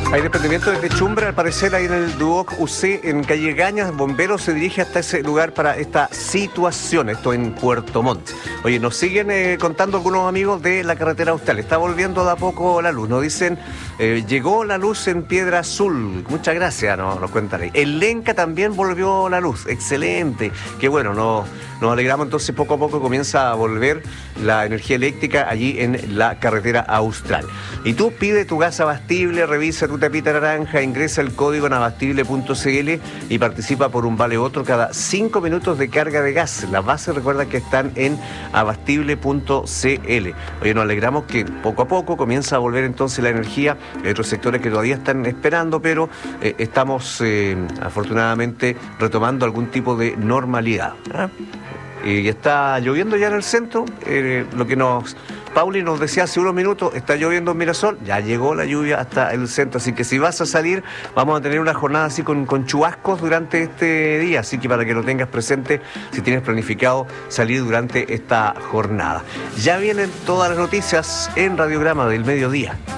Hay desprendimiento de techumbre, al parecer, ahí en el Duoc UC, en calle Gañas. Bomberos se dirige hasta ese lugar para esta situación, esto en Puerto Montt. Oye, nos siguen contando algunos amigos de la carretera austral. Está volviendo de a poco la luz. Nos dicen, llegó la luz en Piedra Azul. Muchas gracias, nos cuentan ahí. En Lenca también volvió la luz. Excelente. Qué bueno, nos alegramos. Entonces, poco a poco comienza a volver la energía eléctrica allí en la carretera austral. Y tú pide tu gas abastible, revisa tu tapita naranja, ingresa el código en abastible.cl y participa por un vale otro cada 5 minutos de carga de gas. Las bases, recuerda que están en abastible.cl. Oye, nos alegramos que poco a poco comienza a volver entonces la energía. Hay otros sectores que todavía están esperando, pero estamos afortunadamente retomando algún tipo de normalidad. Y está lloviendo ya en el centro, lo que Pauli nos decía hace unos minutos, está lloviendo en Mirasol, ya llegó la lluvia hasta el centro, así que si vas a salir, vamos a tener una jornada así con chubascos durante este día, así que para que lo tengas presente, si tienes planificado salir durante esta jornada. Ya vienen todas las noticias en Radiograma del Mediodía.